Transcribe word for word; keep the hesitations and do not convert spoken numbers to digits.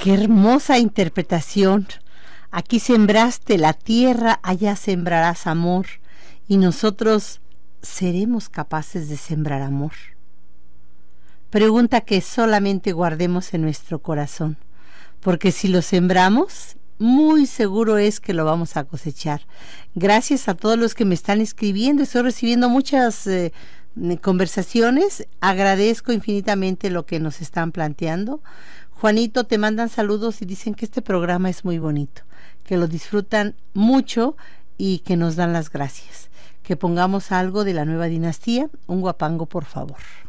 Qué hermosa interpretación. Aquí sembraste la tierra, allá sembrarás amor, y nosotros seremos capaces de sembrar amor. Pregunta que solamente guardemos en nuestro corazón, porque si lo sembramos, muy seguro es que lo vamos a cosechar. Gracias a todos los que me están escribiendo, estoy recibiendo muchas eh, conversaciones, agradezco infinitamente lo que nos están planteando. Juanito, te mandan saludos y dicen que este programa es muy bonito, que lo disfrutan mucho y que nos dan las gracias. Que pongamos algo de la nueva dinastía, un guapango por favor.